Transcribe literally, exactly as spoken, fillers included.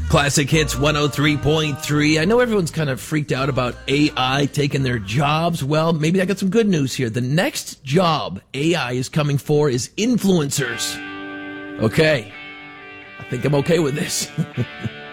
Classic Hits one oh three point three. I know everyone's kind of freaked out about A I taking their jobs. Well, maybe I got some good news here. The next job A I is coming for is influencers. Okay. I think I'm okay with this.